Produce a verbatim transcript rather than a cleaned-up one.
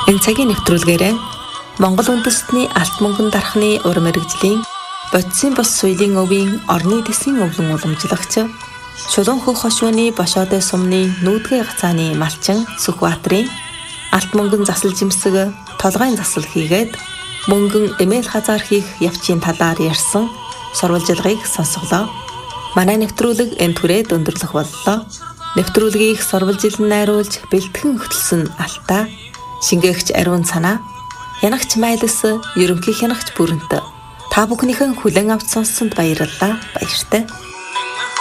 Энэ цагийн нэвтрүүлгээрээ Монгол үндэстний алт мөнгөн дархны урам мэрэгжлийн бодисын бус соёлын өвийн орны дэсгийн өвлөн уламжлагч Чулуун хөх хошууны бошоодой сумны нүүдгэй гацааны малчин Сүхбаатарын алт мөнгөн засал жимсэг толгойн засал хийгээд мөнгөн эмээл хазаар хийх явцын талаар ярьсан сурвалжилгыг сонсголоо. Манай нэвтрүүлэг энэ түрээд өндөрлөх боллоо. Нэвтрүүлгийг сурвалжилан найруулж бэлтгэн хөтлсөн Алтаа, шингээгч Ариун Цанаа, хянагч Майлс, ерөнхий хянагч Бүрэнт. Та бүхнийхэн хүлээн авч сонссонд баярлалаа. Баяртай.